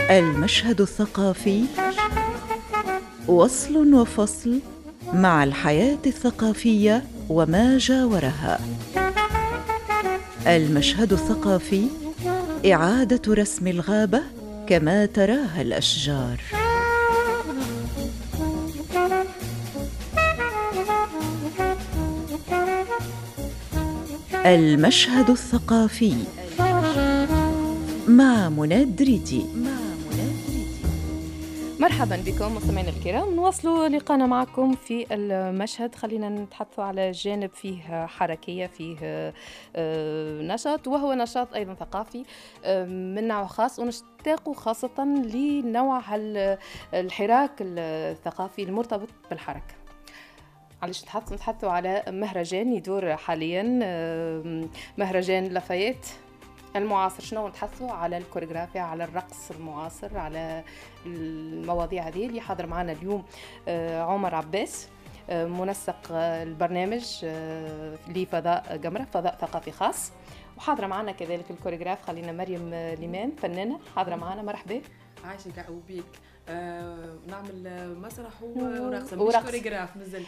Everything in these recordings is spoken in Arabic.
المشهد الثقافي وصل وفصل مع الحياة الثقافية وما جاورها. المشهد الثقافي إعادة رسم الغابة كما تراها الأشجار. المشهد الثقافي مع منى دريدي. مرحبا بكم مستمعينا الكرام، نواصلوا لقاءنا معكم في المشهد. خلينا نتحدثوا على جانب فيه حركية، فيه نشاط، وهو نشاط أيضا ثقافي من نوع خاص، ونشتاق خاصة لنوع الحراك الثقافي المرتبط بالحركة. علاش نتحدثوا على مهرجان يدور حاليا، مهرجان لافايت المعاصر. شنو نتحدثوا على الكوريغرافيا، على الرقص المعاصر، على المواضيع هذه. اللي حاضر معنا اليوم عمر عباس، منسق البرنامج لفضاء جمرة، فضاء ثقافي خاص. وحاضرة معنا كذلك الكوريغراف خلينا مريم ليمان، فنانة حاضرة معنا. مرحبا. عايشة وبيك. نعمل مسرح ورقص، مش كوريغراف مازلت.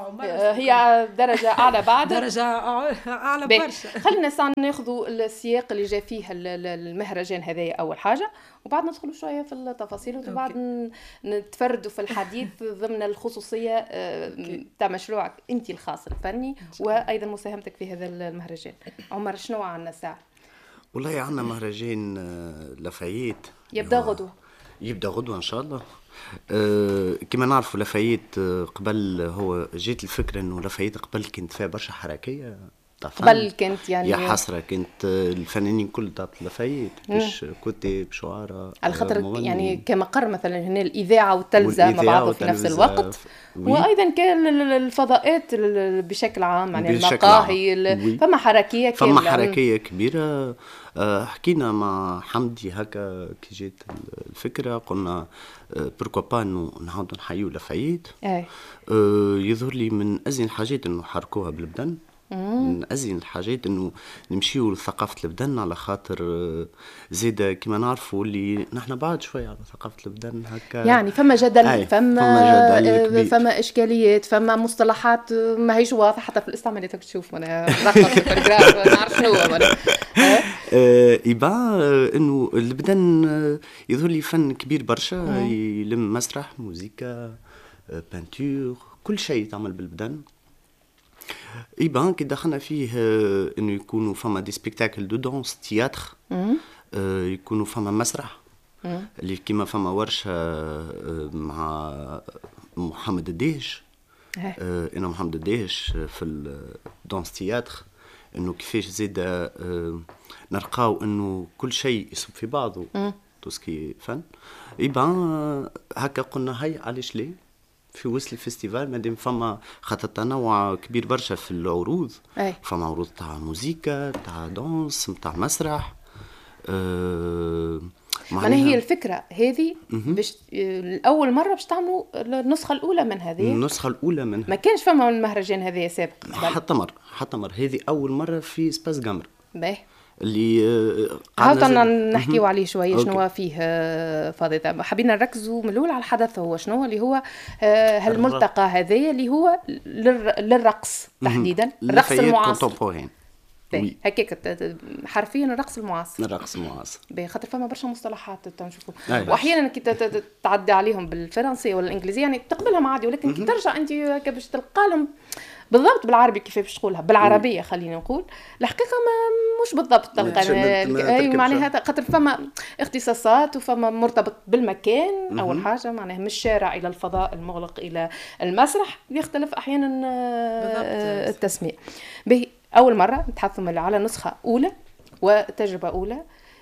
هي درجة أعلى بعد. درجة أعلى برشا. خلينا ناخذوا السياق اللي جاء فيه المهرجان هذا أول حاجة، وبعد ندخلوا شوية في التفاصيل، وبعد نتفردوا في الحديث ضمن الخصوصية تاع مشروعك أنت الخاص الفني، وأيضا مساهمتك في هذا المهرجان. عمر، شنو عندنا الساعة؟ والله عندنا مهرجان لافايت يبدأ غدوة إن شاء الله. كما نعرفوا لافايت قبل، هو جيت الفكرة إنه لافايت قبل كانت فيها برشا حركية. قبل كنت يعني يا حسرة كنت الفنانين كل تاع لافايت مش كتب شعراء على خاطر يعني كمقر مثلا هنا الإذاعة والتلفزة مع بعض في نفس الوقت، وأيضا كان الفضاءات بشكل عام، يعني المقاهي فما حركية كاملة، فما حركية كبيرة. حكينا مع حمدي هكا كي جيت الفكرة، قلنا بركوا با انه نعاودوا نحيوا لافايت. يظهر لي من أزين الحاجات انه حركوها بالبدن، من أزين الحاجات انه نمشيو لثقافة البدن، على خاطر زيادة كما نعرفوا اللي نحن بعد شوية على ثقافة البدن هكا، يعني فما جدل، فما إشكاليات، فما مصطلحات ما هيش واضحة حتى في الاستعمالات. تشوف أنا رقص الكوريغراف نعرف شنو هو يبقى انه البدن يظهر لي فن كبير برشا، يلم مسرح، موسيقى، بانتور، كل شيء تعمل بالبدن. يبقى كي دخلنا فيه انه يكونوا فما دي سبيكتاكل دو دانس تياتر، يكونوا فما مسرح اللي كيما فما ورشة مع محمد الدهش. انا محمد الدهش في الدانس تياتر، انه كيفاش زيد نرقاو انه كل شيء يصب في بعضه، توسكي فن. يبقى هكا قلنا هاي علاش ليه في وسط الفستيفال، مادام فما خاطر تنوع كبير برشا في العروض. فما عروض تاع موسيقى، تاع دانس، تاع مسرح. معناها هي الفكرة هذه باش الأول مرة باش تعملوا النسخة الأولى من هذه. النسخة الأولى منها ما كانش فما المهرجان هذا سابق حتى مرة هذه أول مرة في سباس جمرة. باهي اللي عاوتنا نحكيو عليه شويه. شنو فيه فاضي؟ حابين نركزوا من الاول على الحدث. هو شنو اللي هو هالملتقى هذايا اللي هو للرقص تحديدا، الرقص المعاصر. هكاك حرفيا الرقص المعاصر. خاطر فما برشا مصطلحات تنشوفوا، واحيانا كي تعدي عليهم بالفرنسيه ولا الانجليزيه يعني تقبلهم عادي، ولكن كي ترجع انت باش تلقى لهم بالضبط بالعربي كيف باش تقولها بالعربيه، خلينا نقول الحقيقه ما مش بالضبط تلقى معناها، خاطر فما اختصاصات وفما مرتبط بالمكان. اول حاجه معناها من الشارع الى الفضاء المغلق الى المسرح، يختلف احيانا التسميه. به اول مره نتحدثوا على نسخه اولى وتجربه اولى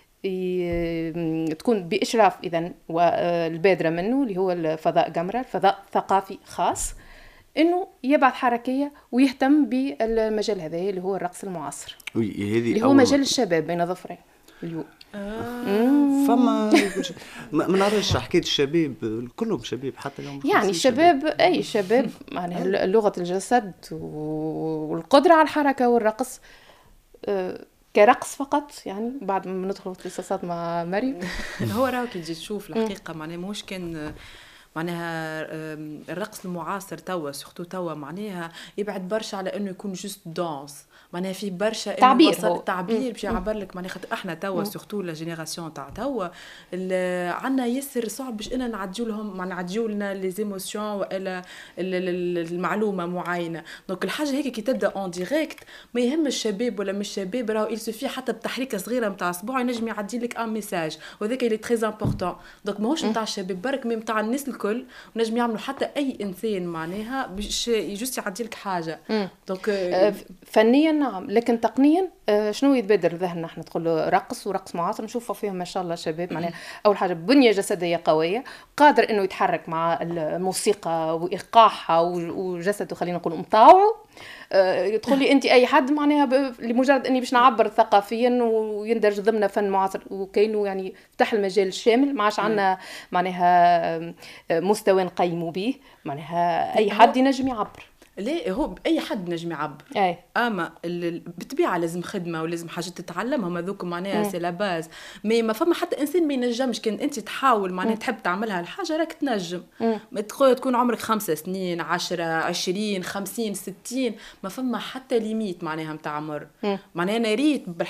تكون باشراف اذا والبادره منه اللي هو الفضاء جمرة، الفضاء ثقافي خاص، انه يبعث حركيه ويهتم بالمجال هذا اللي هو الرقص المعاصر، اللي هو مجال الشباب بين ظفرين اليوم. فما ما نعرفش حكايه الشباب، كلهم شباب حتى اليوم، يعني الشباب اي شباب يعني لغه الجسد والقدره على الحركه والرقص كرقص فقط يعني بعد ما ندخل في اتصالات مع مريم. هو راهو كي تجي تشوف الحقيقه معناها مش كان معناها الرقص المعاصر توا سورتو توا معناها يبعد برشا على انه يكون جوست دانس، معناها في برشا تعبير باش يعبر لك معناها خاطر احنا توا سورتو لا جينيراسيون تاع توا عندنا ياسر صعب باش انا نعديو لهم ما نعديو لنا لي زيموسيون ولا المعلومه معينه. دونك الحاجه هيك كي تبدا اون ديريكت ما يهم الشباب ولا مش شباب راهو يلسوفي حتى بتحريكه صغيره نتاع اصبع ينجم يعدي لك ان ميساج وهذاك اللي تري امبورطون. دونك ماهوش نتاع الشباب برك مي نتاع الناس الكل ونجم يعملوا حتى اي انسان معناها باش جوست يعدي لك حاجه. دونك فنيا نعم، لكن تقنيا شنو يتبادر ذهننا احنا تقول رقص ورقص معاصر نشوفوا فيهم ما شاء الله شباب معناها اول حاجه بنيه جسديه قويه قادر انه يتحرك مع الموسيقى وايقاعها وجسده خلينا نقول مطاوعه. تقول لي انت اي حد معناها لمجرد اني باش نعبر ثقافيا ويندرج ضمن فن معاصر وكاينه يعني فتح المجال الشامل ما عادش عندنا معناها مستوى نقيموا به معناها اي حد ينجم يعبر. ليه هو اي حد نجم يعبر اما بالطبيعه لازم خدمه ولازم حاجه تتعلمها هما ذوك معناها سي لا باز. ما فما حتى انسان ما ينجمش كان انت تحاول معناها تحب تعملها الحاجه راك تنجم. ما تكون عمرك 5 سنين 10 20 50 60 ما فما حتى ليميت معناها نتاع عمر. معناها انا ريت